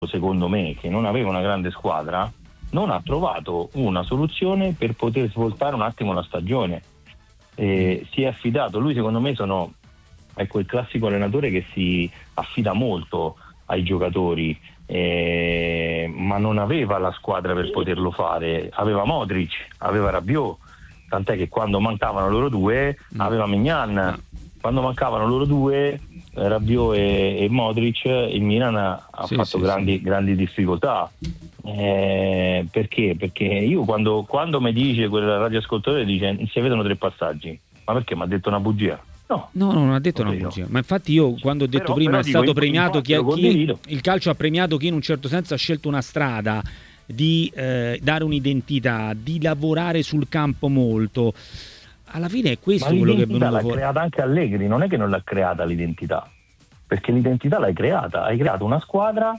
secondo me, che non aveva una grande squadra, non ha trovato una soluzione per poter svoltare un attimo la stagione. Si è affidato, lui secondo me è quel classico allenatore che si affida molto ai giocatori, ma non aveva la squadra per poterlo fare. Aveva Modric, aveva Rabiot, tant'è che quando mancavano loro due aveva Maignan. Quando mancavano loro due, Rabiot e Modric, il Milan ha fatto grandi difficoltà. Perché? Perché io quando mi dice quel radioascoltatore, dice si vedono 3 passaggi, ma perché mi ha detto una bugia? No, non ha detto una bugia. Ma infatti io quando ho detto prima è stato premiato il calcio ha premiato chi in un certo senso ha scelto una strada di dare un'identità, di lavorare sul campo molto. Alla fine è questo quello che è venuto fuori. L'ha creata anche Allegri, non è che non l'ha creata l'identità, perché l'identità l'hai creata, hai creato una squadra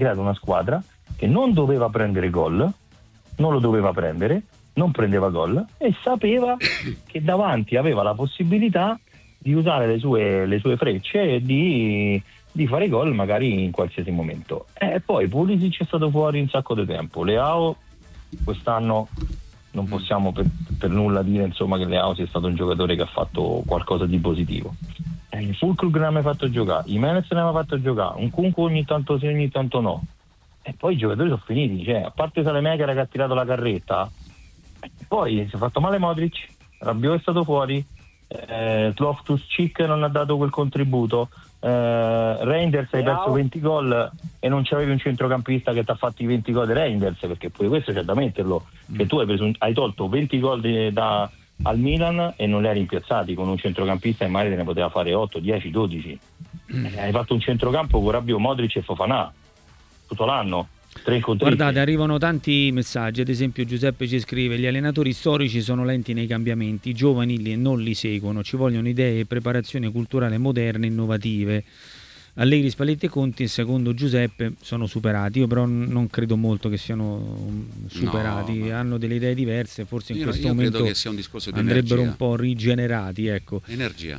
che non doveva prendere gol, non lo doveva prendere, non prendeva gol e sapeva che davanti aveva la possibilità di usare le sue frecce e di fare gol magari in qualsiasi momento. E poi Pulisic è stato fuori un sacco di tempo, Leao quest'anno non possiamo per nulla dire insomma che Leao sia stato un giocatore che ha fatto qualcosa di positivo. Il Fulkrug non ha mai fatto giocare, Jimenez non ha mai fatto giocare, un Kunku ogni tanto sì, ogni tanto no. E poi i giocatori sono finiti, cioè a parte Saelemaekers che ha tirato la carretta, poi si è fatto male Modric, Rabiot è stato fuori, Loftus-Cheek non ha dato quel contributo, Reinders hai perso 20 gol e non c'avevi un centrocampista che ti ha fatto i 20 gol di Reinders, perché pure questo c'è da metterlo, che tu hai tolto 20 gol al Milan e non li hai rimpiazzati con un centrocampista che magari te ne poteva fare 8, 10, 12. Hai fatto un centrocampo con Rabiot, Modric e Fofana tutto l'anno. Guardate, arrivano tanti messaggi, ad esempio Giuseppe ci scrive: gli allenatori storici sono lenti nei cambiamenti, i giovani non li seguono, ci vogliono idee e preparazione culturale moderne, innovative. Allegri, Spalletti e Conti, secondo Giuseppe, sono superati. Io però non credo molto che siano superati, hanno delle idee diverse, forse in questo momento credo che sia un discorso di andrebbero energia. Un po' rigenerati, ecco. Energia.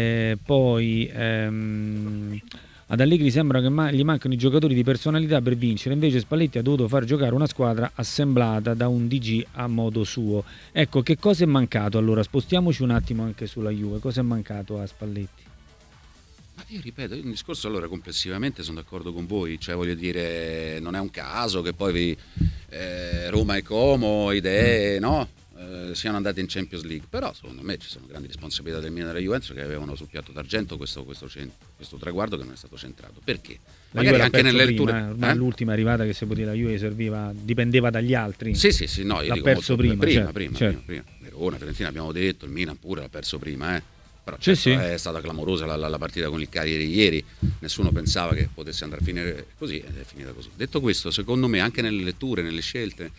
Ad Allegri sembra che gli mancano i giocatori di personalità per vincere, invece Spalletti ha dovuto far giocare una squadra assemblata da un DG a modo suo. Ecco, che cosa è mancato allora? Spostiamoci un attimo anche sulla Juve, cosa è mancato a Spalletti? Ma io ripeto, il discorso allora complessivamente sono d'accordo con voi, cioè voglio dire, non è un caso che poi Roma e Como, idee, no? Siano andati in Champions League, però secondo me ci sono grandi responsabilità del Milan e della Juventus che avevano sul piatto d'argento questo traguardo che non è stato centrato. Perché? Magari anche nelle letture l'ultima arrivata che si può dire la Juve dipendeva dagli altri. Sì, no, io l'ha dico perso prima. Verona, Fiorentina abbiamo detto, il Milan pure l'ha perso prima, però è stata clamorosa la partita con il Cagliari ieri, nessuno pensava che potesse andare a finire così ed è finita così. Detto questo, secondo me anche nelle letture, nelle scelte,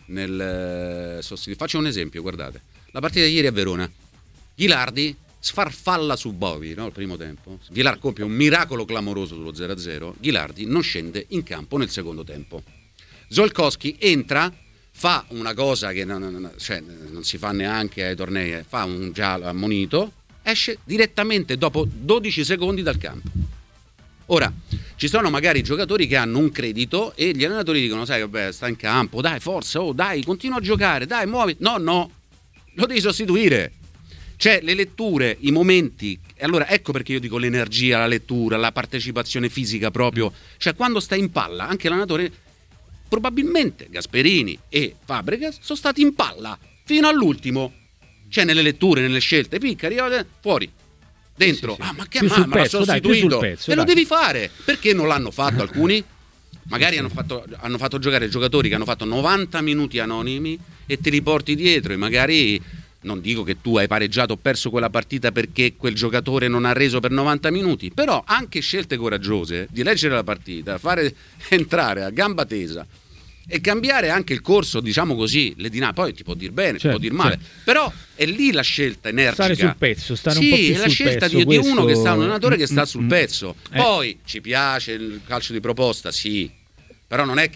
faccio un esempio, guardate la partita di ieri a Verona, Ghilardi sfarfalla su Bovi, no? Il primo tempo Ghilardi compie un miracolo clamoroso sullo 0-0, Ghilardi non scende in campo nel secondo tempo, Żołkowski entra, fa una cosa che non si fa neanche ai tornei, fa un giallo ammonito, esce direttamente dopo 12 secondi dal campo. Ora, ci sono magari giocatori che hanno un credito e gli allenatori dicono: sai, vabbè, sta in campo, dai, forza, dai, continua a giocare, dai, muovi. No, lo devi sostituire. Cioè, le letture, i momenti, e allora ecco perché io dico l'energia, la lettura, la partecipazione fisica proprio. Cioè, quando stai in palla, anche l'allenatore, probabilmente Gasperini e Fabregas sono stati in palla fino all'ultimo. Cioè, nelle letture, nelle scelte, Piccari, fuori. Dentro, ma che ma l'ha sostituito, e lo devi fare. Perché non l'hanno fatto alcuni? Magari hanno fatto giocare giocatori che hanno fatto 90 minuti anonimi e te li porti dietro, e magari non dico che tu hai pareggiato o perso quella partita perché quel giocatore non ha reso per 90 minuti, però anche scelte coraggiose di leggere la partita, fare entrare a gamba tesa e cambiare anche il corso, diciamo così, le dinamiche. Poi ti può dir bene, ti può dir male, però è lì la scelta energica. Stare sul pezzo, stare un po' più sul pezzo. Sì, è la scelta di uno che sta, un allenatore che sta sul pezzo. Poi ci piace il calcio di proposta, sì, però non è che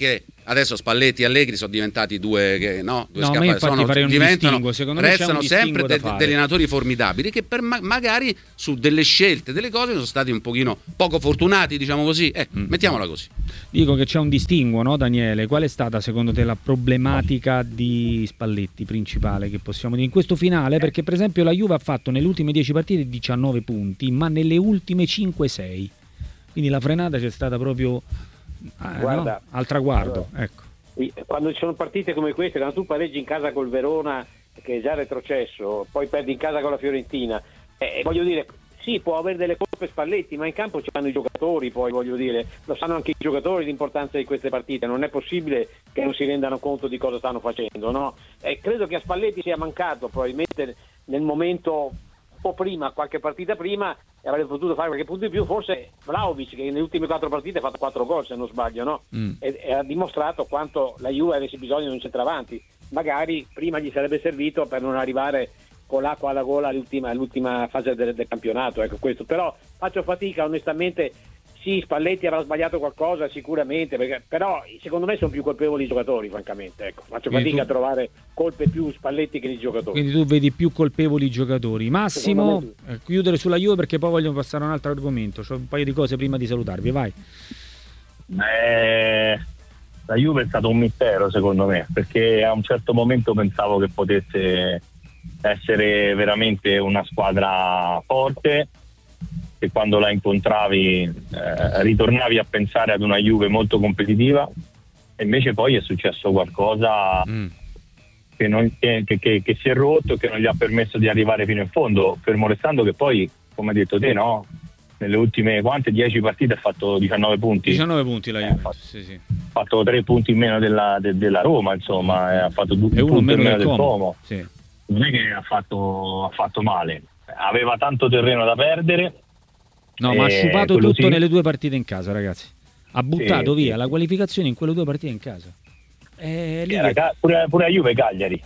Adesso Spalletti e Allegri sono diventati due ma io infatti farei un distinguo. Secondo me restano c'è un sempre degli allenatori formidabili che magari su delle scelte, delle cose sono stati un pochino poco fortunati, diciamo così. Mettiamola così. Dico che c'è un distinguo, no, Daniele? Qual è stata secondo te la problematica di Spalletti principale che possiamo dire in questo finale? Perché per esempio la Juve ha fatto nelle ultime 10 partite 19 punti, ma nelle ultime 5-6. Quindi la frenata c'è stata proprio Guarda, al traguardo. Allora, ecco. Quando ci sono partite come queste, quando tu pareggi in casa col Verona, che è già retrocesso, poi perdi in casa con la Fiorentina, voglio dire, sì, può avere delle colpe Spalletti, ma in campo ci vanno i giocatori, poi voglio dire, lo sanno anche i giocatori l'importanza di queste partite, non è possibile che non si rendano conto di cosa stanno facendo, no? Credo che a Spalletti sia mancato probabilmente nel momento un po' prima, qualche partita prima, e avrebbe potuto fare qualche punto in più, forse Vlahovic, che nelle ultime 4 partite ha fatto 4 gol se non sbaglio, no? E ha dimostrato quanto la Juve avesse bisogno di un centravanti, magari prima gli sarebbe servito per non arrivare con l'acqua alla gola all'ultima fase del campionato, ecco questo. Però faccio fatica onestamente. Sì, Spalletti avrà sbagliato qualcosa sicuramente, però secondo me sono più colpevoli i giocatori, francamente, ecco. Faccio fatica a trovare colpe più Spalletti che i giocatori. Quindi tu vedi più colpevoli i giocatori. Massimo, chiudere sulla Juve perché poi voglio passare a un altro argomento. C'ho un paio di cose prima di salutarvi, vai. La Juve è stato un mistero secondo me, perché a un certo momento pensavo che potesse essere veramente una squadra forte, che quando la incontravi ritornavi a pensare ad una Juve molto competitiva, e invece poi è successo qualcosa che si è rotto e che non gli ha permesso di arrivare fino in fondo, fermo restando che poi, come hai detto te, no? Nelle ultime 10 partite ha fatto 19 punti. 19 punti la Juve, ha fatto 3 punti in meno della Roma, insomma, ha fatto 2 punti in meno del Como. Sì. Non è che ha fatto male, aveva tanto terreno da perdere. No, ma ha sciupato tutto nelle 2 partite in casa, ragazzi. Ha buttato via la qualificazione in quelle 2 partite in casa. Pure la Juve Cagliari.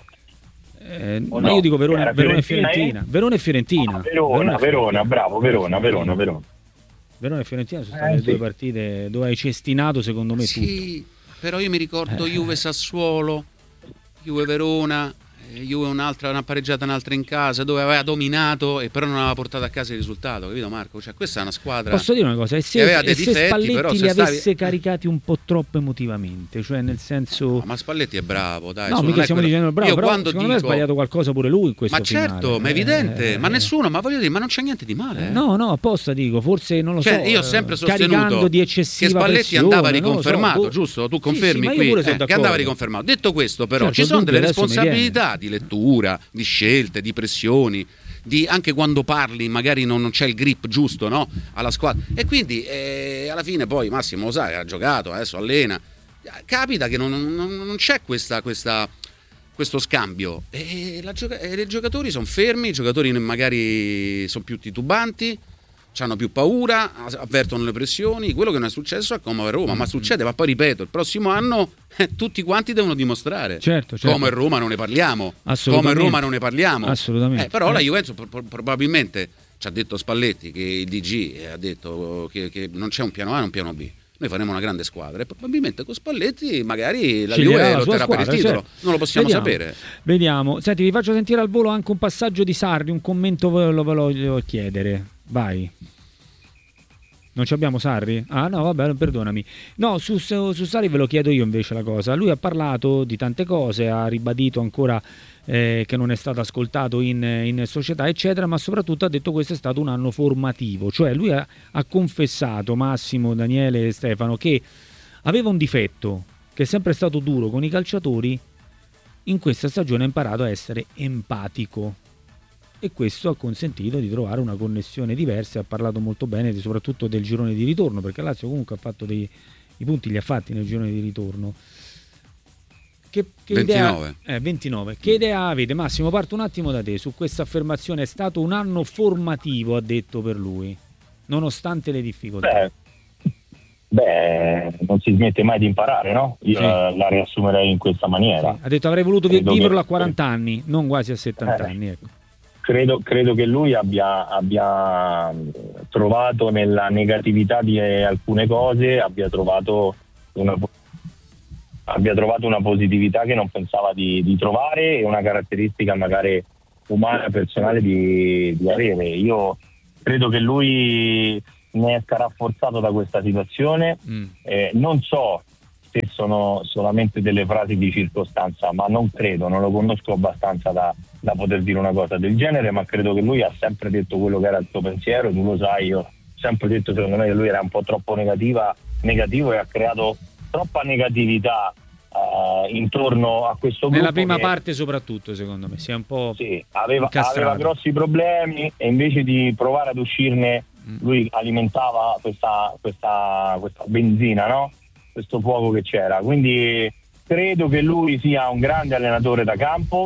Ma io dico Verona e Fiorentina. Verona e Fiorentina. Verona, bravo, Verona. Verona e Fiorentina sono state le 2 partite dove hai cestinato secondo me tutto. Sì, però io mi ricordo Juve Sassuolo, Juve Verona, Juve una pareggiata, un'altra in casa, dove aveva dominato e però non aveva portato a casa il risultato, capito Marco? Cioè questa è una squadra. Posso dire una cosa? Se Spalletti li avesse caricati un po' troppo emotivamente, cioè nel senso. No, ma Spalletti è bravo, dai. No, mica stiamo dicendo bravo, io però secondo me ha sbagliato qualcosa pure lui in questo finale. Ma certo, ma è evidente, ma nessuno, ma voglio dire, ma non c'è niente di male. No, apposta dico, forse non lo so. Io ho sempre sostenuto di eccessiva che Spalletti pressione, andava riconfermato, giusto? Tu confermi qui che andava riconfermato. Detto questo, però, ci sono delle responsabilità di lettura, di scelte, di pressioni, anche quando parli magari non c'è il grip giusto, no? Alla squadra, e quindi alla fine poi Massimo lo sa, ha giocato, adesso allena, capita che non c'è questo scambio e i giocatori sono fermi, i giocatori magari sono più titubanti, hanno più paura, avvertono le pressioni, quello che non è successo a Como e Roma, ma succede, ma poi ripeto, il prossimo anno tutti quanti devono dimostrare. Certo. Como e Roma non ne parliamo. Assolutamente. Però la Juventus probabilmente ci ha detto Spalletti, che il DG ha detto che non c'è un piano A e un piano B. Noi faremo una grande squadra e probabilmente con Spalletti magari la Juve lotterà per il titolo, certo. Non lo possiamo sapere. Vediamo. Senti, vi faccio sentire al volo anche un passaggio di Sarri, un commento ve lo voglio chiedere. Vai. Non ci abbiamo Sarri? Ah no, vabbè, perdonami. No, su Sarri ve lo chiedo io invece la cosa. Lui ha parlato di tante cose, ha ribadito ancora che non è stato ascoltato in società, eccetera, ma soprattutto ha detto che questo è stato un anno formativo. Cioè lui ha confessato, Massimo, Daniele e Stefano, che aveva un difetto, che è sempre stato duro con i calciatori. In questa stagione ha imparato a essere empatico. E questo ha consentito di trovare una connessione diversa. Ha parlato molto bene soprattutto del girone di ritorno, perché Lazio comunque ha fatto i punti li ha fatti nel girone di ritorno. Che 29. Idea, 29. Che idea avete? Massimo, parto un attimo da te su questa affermazione. È stato un anno formativo, ha detto, per lui, nonostante le difficoltà. Non si smette mai di imparare, no? Io la riassumerei in questa maniera. Sì. Ha detto avrei voluto viverlo a 40 anni, non quasi a 70 anni, ecco. Credo che lui abbia trovato nella negatività di alcune cose, abbia trovato abbia trovato una positività che non pensava di trovare e una caratteristica magari umana, personale di avere. Io credo che lui ne esca rafforzato da questa situazione. Non so se sono solamente delle frasi di circostanza, ma non lo conosco abbastanza da poter dire una cosa del genere, ma credo che lui ha sempre detto quello che era il suo pensiero. Tu lo sai, io ho sempre detto secondo me che lui era un po' troppo negativo e ha creato troppa negatività intorno a questo gruppo. Nella prima parte soprattutto, secondo me, si è un po' aveva grossi problemi e invece di provare ad uscirne lui alimentava questa benzina, no? Questo fuoco che c'era. Quindi credo che lui sia un grande allenatore da campo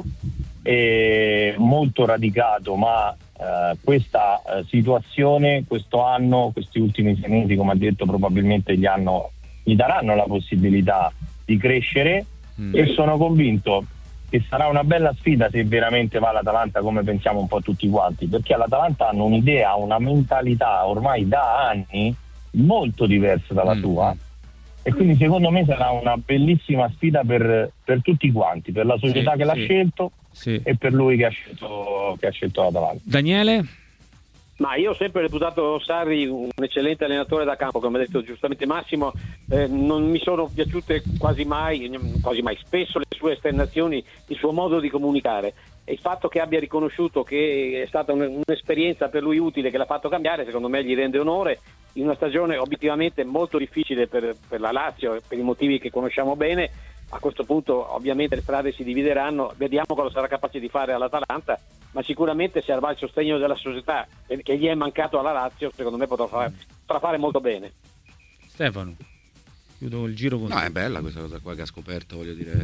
e molto radicato, ma questa situazione, questo anno, questi ultimi 6 mesi, come ha detto, probabilmente gli daranno la possibilità di crescere e sono convinto che sarà una bella sfida se veramente va all'Atalanta, come pensiamo un po' tutti quanti, perché all'Atalanta hanno un'idea, una mentalità ormai da anni molto diversa dalla tua, e quindi secondo me sarà una bellissima sfida per tutti quanti, per la società che l'ha scelto e per lui che ha scelto l'Atalanta. Daniele? Ma io ho sempre reputato Sarri un eccellente allenatore da campo, come ha detto giustamente Massimo. Non mi sono piaciute quasi mai, spesso le sue esternazioni, il suo modo di comunicare, e il fatto che abbia riconosciuto che è stata un'esperienza per lui utile, che l'ha fatto cambiare, secondo me gli rende onore in una stagione obiettivamente molto difficile per la Lazio, per i motivi che conosciamo bene. A questo punto ovviamente le strade si divideranno, vediamo cosa sarà capace di fare all'Atalanta, ma sicuramente se avrà il sostegno della società che gli è mancato alla Lazio, secondo me potrà fare molto bene. Stefano, chiudo il giro con te. È bella questa cosa qua che ha scoperto, voglio dire,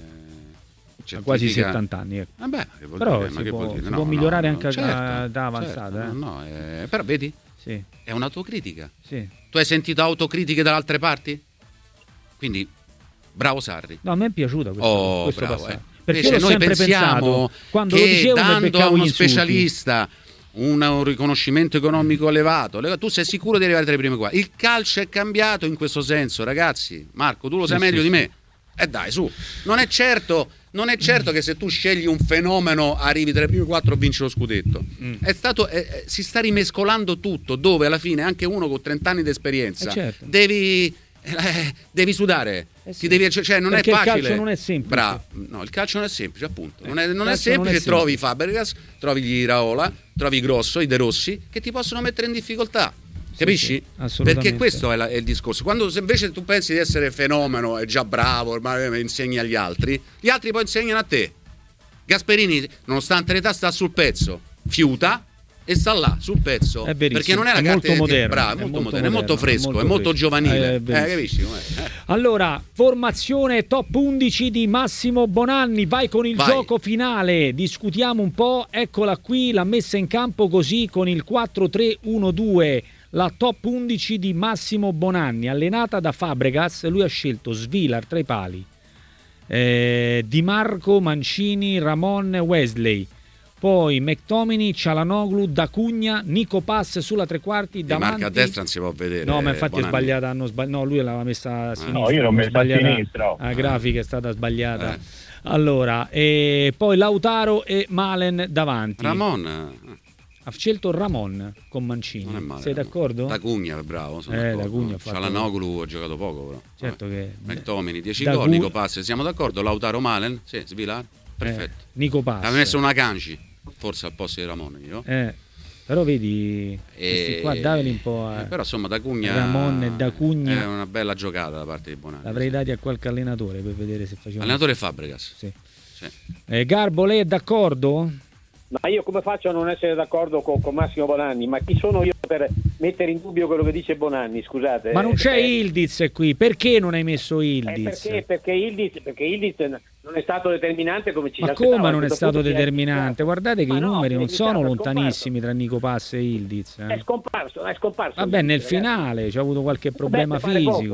ha quasi 70 anni, ecco. Però si può migliorare anche da avanzata. Però vedi, sì, è un'autocritica. Sì. Tu hai sentito autocritiche da altre parti? Quindi bravo Sarri. No, a me è piaciuta questo bravo, passaggio. Perché invece noi pensiamo quando che lo dicevo, dando a uno gli specialista un riconoscimento economico elevato, tu sei sicuro di arrivare tra i primi qua. Il calcio è cambiato in questo senso, ragazzi. Marco, tu lo sai meglio di me. Dai, su. Non è certo che se tu scegli un fenomeno arrivi tra i primi 4 o vinci lo scudetto. Si sta rimescolando tutto, dove alla fine anche uno con 30 anni di esperienza devi sudare, non è facile. Il calcio non è semplice. Bravo. No, il calcio non è semplice, appunto. Non è semplice. Trovi Fabregas, trovi gli Iraola, trovi i Grosso, i De Rossi, che ti possono mettere in difficoltà. Capisci? Perché questo è il discorso. Quando invece tu pensi di essere fenomeno, è già bravo, ormai insegni agli altri poi insegnano a te. Gasperini, nonostante l'età, sta sul pezzo, fiuta e sta là sul pezzo, perché non è la carta moderna, è molto moderno, è molto fresco, è molto giovanile, capisci com'è? Allora, formazione top 11 di Massimo Bonanni, vai con il gioco finale, discutiamo un po', eccola qui la messa in campo così con il 4-3-1-2, la top 11 di Massimo Bonanni, allenata da Fabregas. Lui ha scelto Svilar tra i pali, Di Marco, Mancini, Ramon, Wesley, poi McTominay, Cialanoglu, D'Acugna, Nico Pass sulla tre quarti, davanti. Marca a destra non si può vedere. No, ma infatti Bonanni è sbagliata, no, lui l'aveva messa a sinistra. No, io l'ho messa a sinistra. La grafica è stata sbagliata. Allora, e poi Lautaro e Malen davanti. Ramon ha scelto Ramon con Mancini. Non è male, sei d'accordo? D'Acugna, bravo, sono d'accordo. Cialanoglu ha giocato poco, però. Certo che McTominay 10 gol, Nico Pass, siamo d'accordo? Lautaro, Malen, sì, Svilar, perfetto. Nico Pass. Aveva messo una Canci, forse al posto di Ramon io. Però vedi, questi qua davali un po' a però insomma D'Acugna, Ramon e D'Acugna è una bella giocata da parte di Bonanni. L'avrei dati a qualche allenatore per vedere se faceva. Allenatore Fabregas. Sì. Garbo, lei è d'accordo? Ma io come faccio a non essere d'accordo con Massimo Bonanni? Ma chi sono io per mettere in dubbio quello che dice Bonanni? Scusate. Ma non c'è Ildiz qui, perché non hai messo Ildiz? Perché Ildiz non è stato determinante come ci si aspettava. Ma come non è stato determinante? Guardate che i numeri non sono lontanissimi tra Nico Pass e Ildiz. È scomparso. Vabbè, nel finale c'ha avuto qualche problema fisico.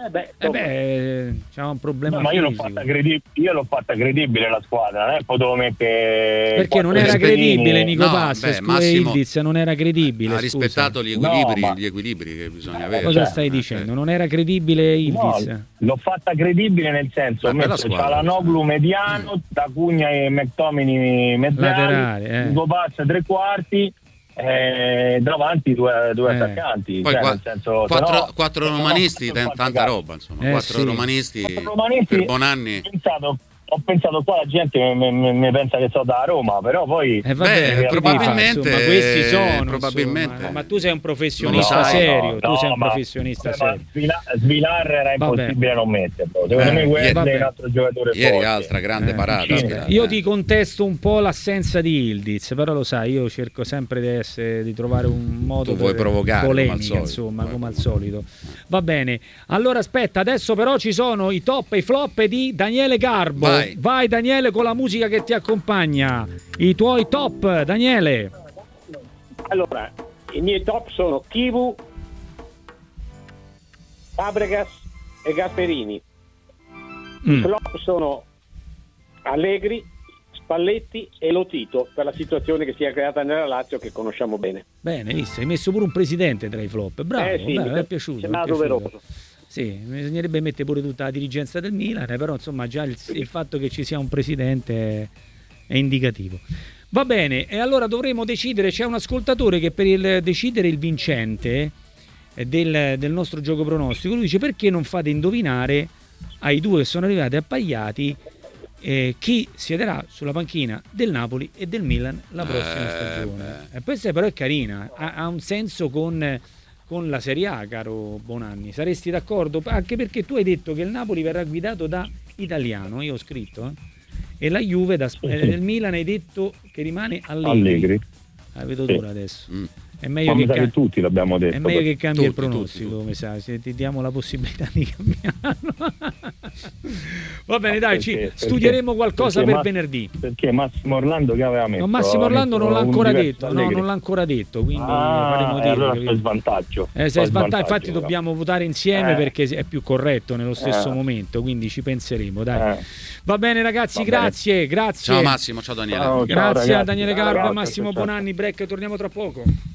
c'è un problema. No, ma io l'ho fatta credibile la squadra, potevo mettere. Perché non era credibile, Nico Pass, Massimo Ildiz non era credibile. Ha rispettato gli equilibri che bisogna avere. Cosa stai dicendo? Non era credibile Ildiz? No, l'ho fatta credibile nel senso, ho messo Çalhanoğlu mediano, Tacugna e McTominay mezzali, Nico Pass tre quarti. Davanti due attaccanti, poi nel senso, quattro romanisti, tanta roba, insomma, quattro romanisti per Bonanni. Ho pensato qua la gente mi pensa che so da Roma, però poi probabilmente insomma, questi sono probabilmente. Ma tu sei un professionista serio, tu sei un professionista serio. Svilar era impossibile non metterlo. Secondo me questo è un altro giocatore ieri forte. altra grande parata. Io ti contesto un po' l'assenza di Ildiz, però lo sai, io cerco sempre di trovare un modo per provocare, polemica, insomma, come al solito. Va bene. Allora aspetta, adesso però ci sono i top e i flop di Daniele Garbo. Vai Daniele con la musica che ti accompagna. I tuoi top, Daniele. Allora, i miei top sono Chivu, Fabregas e Gasperini. I flop sono Allegri, Spalletti e Lotito, per la situazione che si è creata nella Lazio che conosciamo bene. Bene, visto, hai messo pure un presidente tra i flop. Bravo, sì, mi è piaciuto. Sembra doveroso. Sì, bisognerebbe mettere pure tutta la dirigenza del Milan, però insomma già il fatto che ci sia un presidente è indicativo. Va bene, e allora dovremo decidere, c'è un ascoltatore che per decidere il vincente del nostro gioco pronostico, lui dice: perché non fate indovinare ai due che sono arrivati appagliati chi siederà sulla panchina del Napoli e del Milan la prossima stagione. Questa però è carina, ha un senso con la Serie A, caro Bonanni. Saresti d'accordo? Anche perché tu hai detto che il Napoli verrà guidato da italiano, io ho scritto, e la Juve del Milan hai detto che rimane Allegri. Vedo dura adesso. È meglio che tutti l'abbiamo detto. È meglio che cambi il pronostico, mi sa, se ti diamo la possibilità di cambiarlo. Va bene, dai, studieremo qualcosa per venerdì. Perché Massimo Orlando che aveva messo? No, Massimo Orlando non l'ha ancora detto, non l'ha ancora detto, quindi faremo dire. Allora sei svantaggio. Sei svantaggio, infatti dobbiamo votare insieme perché è più corretto nello stesso momento, quindi ci penseremo, dai. Va bene ragazzi, grazie. Ciao Massimo, ciao Daniele. Grazie a Daniele Garbo e Massimo Bonanni, break, torniamo tra poco.